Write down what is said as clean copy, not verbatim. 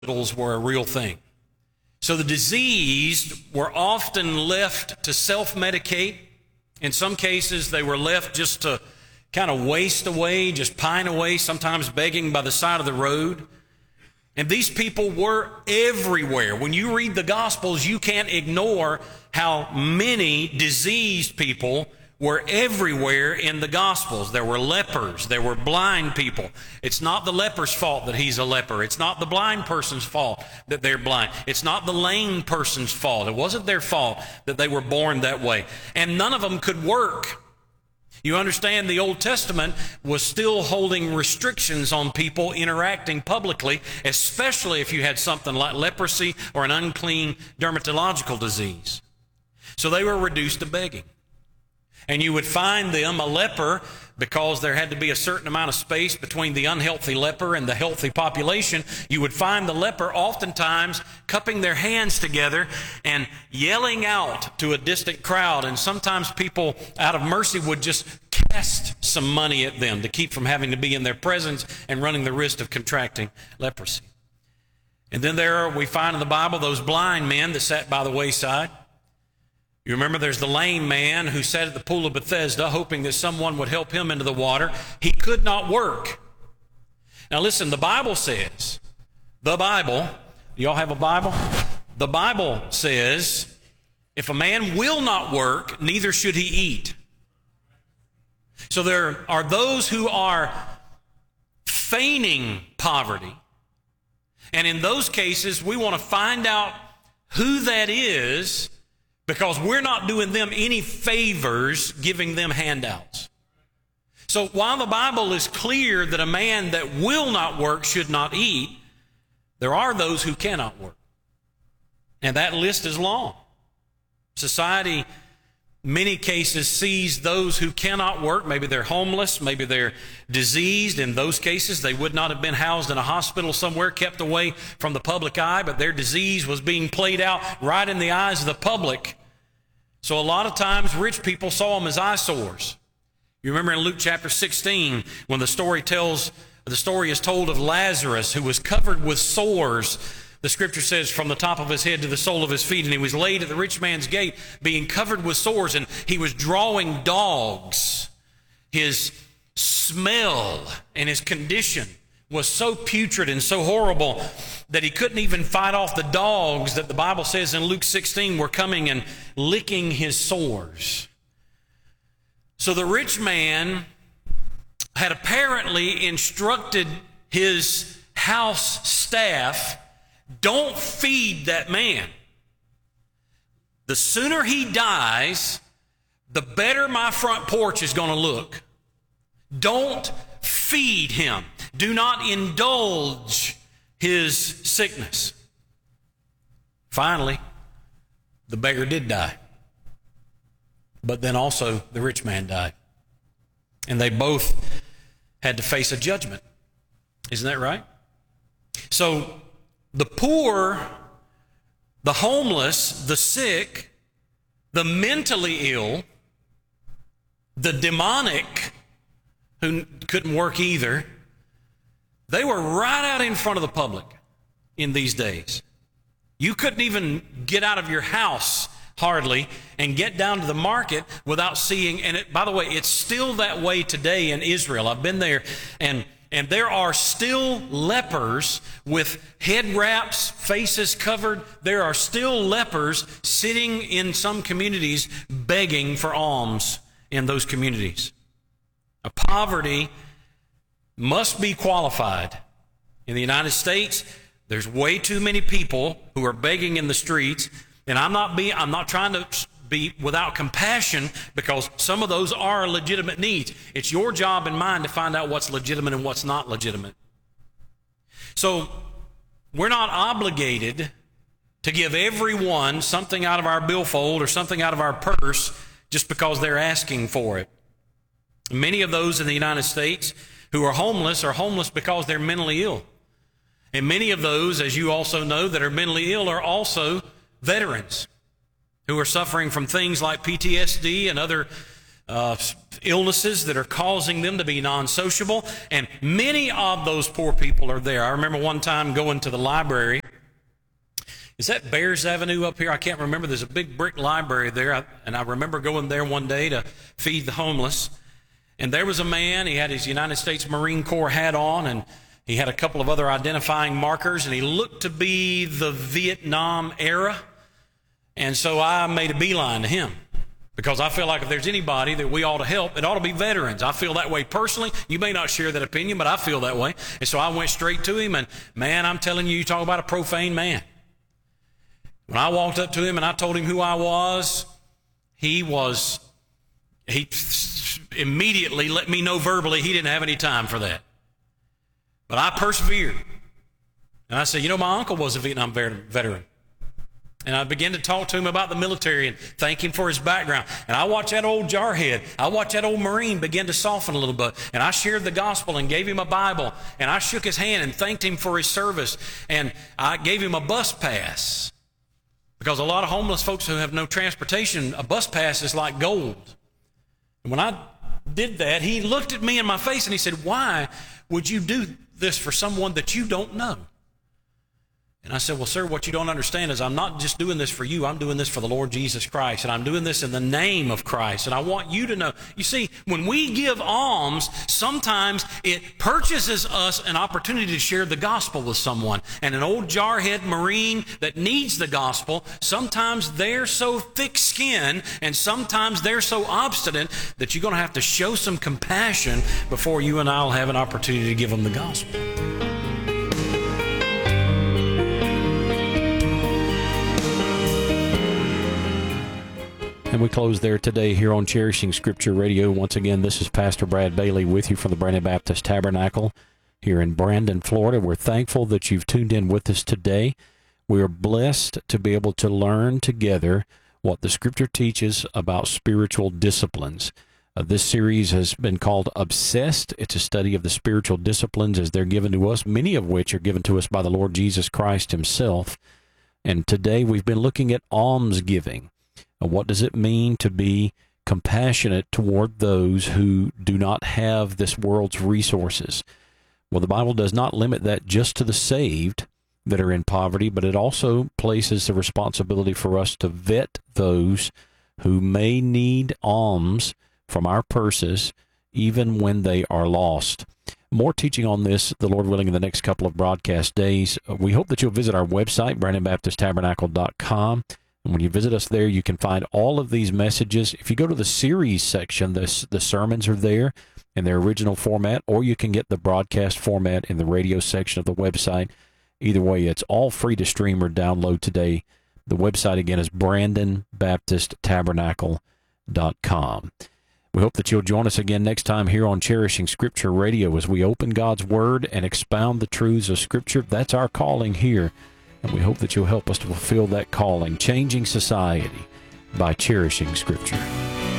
hospitals were a real thing. So the diseased were often left to self-medicate. In some cases, they were left just to kind of waste away, just pine away, sometimes begging by the side of the road. And these people were everywhere. When you read the Gospels, you can't ignore how many diseased people were everywhere in the Gospels. There were lepers. There were blind people. It's not the leper's fault that he's a leper. It's not the blind person's fault that they're blind. It's not the lame person's fault. It wasn't their fault that they were born that way. And none of them could work. You understand, the Old Testament was still holding restrictions on people interacting publicly, especially if you had something like leprosy or an unclean dermatological disease. So they were reduced to begging. And you would find them, a leper, because there had to be a certain amount of space between the unhealthy leper and the healthy population, you would find the leper oftentimes cupping their hands together and yelling out to a distant crowd. And sometimes people, out of mercy, would just cast some money at them to keep from having to be in their presence and running the risk of contracting leprosy. And then there we find in the Bible those blind men that sat by the wayside. You remember there's the lame man who sat at the pool of Bethesda hoping that someone would help him into the water. He could not work. Now listen, the Bible says, do y'all have a Bible? The Bible says, if a man will not work, neither should he eat. So there are those who are feigning poverty. And in those cases, we want to find out who that is, because we're not doing them any favors giving them handouts. So while the Bible is clear that a man that will not work should not eat, there are those who cannot work. And that list is long. Society, in many cases, sees those who cannot work. Maybe they're homeless, maybe they're diseased. In those cases, they would not have been housed in a hospital somewhere, kept away from the public eye, but their disease was being played out right in the eyes of the public. So a lot of times, rich people saw them as eyesores. You remember in Luke chapter 16, when the story is told of Lazarus, who was covered with sores. The scripture says, from the top of his head to the sole of his feet, and he was laid at the rich man's gate, being covered with sores, and he was drawing dogs. His smell and his condition was so putrid and so horrible that he couldn't even fight off the dogs that the Bible says in Luke 16 were coming and licking his sores. So the rich man had apparently instructed his house staff, don't feed that man. The sooner he dies, the better my front porch is going to look. Don't feed him. Do not indulge his sickness. Finally, the beggar did die. But then also the rich man died. And they both had to face a judgment. Isn't that right? So the poor, the homeless, the sick, the mentally ill, the demonic, who couldn't work either, they were right out in front of the public in these days. You couldn't even get out of your house hardly and get down to the market without seeing, and by the way, it's still that way today in Israel. I've been there, and there are still lepers with head wraps, faces covered. There are still lepers sitting in some communities begging for alms in those communities. Poverty must be qualified. In the United States, there's way too many people who are begging in the streets, and I'm not trying to be without compassion, because some of those are legitimate needs. It's your job and mine to find out what's legitimate and what's not legitimate. So we're not obligated to give everyone something out of our billfold or something out of our purse just because they're asking for it. Many of those in the United States who are homeless because they're mentally ill. And many of those, as you also know, that are mentally ill are also veterans who are suffering from things like PTSD and other illnesses that are causing them to be non-sociable, and many of those poor people are there. I remember one time going to the library. Is that Bears Avenue up here? I can't remember. There's a big brick library there, and I remember going there one day to feed the homeless, and there was a man. He had his United States Marine Corps hat on, and he had a couple of other identifying markers, and he looked to be the Vietnam era, and so I made a beeline to him. Because I feel like if there's anybody that we ought to help, it ought to be veterans. I feel that way personally. You may not share that opinion, but I feel that way. And so I went straight to him, and man, I'm telling you, you talk about a profane man. When I walked up to him and I told him who I was, he immediately let me know verbally he didn't have any time for that. But I persevered. And I said, you know, my uncle was a Vietnam veteran. And I began to talk to him about the military and thank him for his background. And I watched that old jarhead, I watched that old Marine begin to soften a little bit. And I shared the gospel and gave him a Bible. And I shook his hand and thanked him for his service. And I gave him a bus pass. Because a lot of homeless folks who have no transportation, a bus pass is like gold. And when I did that, he looked at me in my face and he said, why would you do this for someone that you don't know? And I said, well, sir, what you don't understand is I'm not just doing this for you. I'm doing this for the Lord Jesus Christ. And I'm doing this in the name of Christ. And I want you to know. You see, when we give alms, sometimes it purchases us an opportunity to share the gospel with someone. And an old jarhead Marine that needs the gospel, sometimes they're so thick-skinned and sometimes they're so obstinate that you're going to have to show some compassion before you and I will have an opportunity to give them the gospel. And we close there today here on Cherishing Scripture Radio. Once again, this is Pastor Brad Bailey with you from the Brandon Baptist Tabernacle here in Brandon, Florida. We're thankful that you've tuned in with us today. We are blessed to be able to learn together what the Scripture teaches about spiritual disciplines. This series has been called Obsessed. It's a study of the spiritual disciplines as they're given to us, many of which are given to us by the Lord Jesus Christ himself. And today we've been looking at almsgiving. What does it mean to be compassionate toward those who do not have this world's resources? Well, the Bible does not limit that just to the saved that are in poverty, but it also places the responsibility for us to vet those who may need alms from our purses, even when they are lost. More teaching on this, the Lord willing, in the next couple of broadcast days. We hope that you'll visit our website, BrandonBaptistTabernacle.com. And when you visit us there, you can find all of these messages. If you go to the series section, the sermons are there in their original format, or you can get the broadcast format in the radio section of the website. Either way, it's all free to stream or download today. The website, again, is BrandonBaptistTabernacle.com. We hope that you'll join us again next time here on Cherishing Scripture Radio as we open God's Word and expound the truths of Scripture. That's our calling here. And we hope that you'll help us to fulfill that calling, changing society by cherishing Scripture.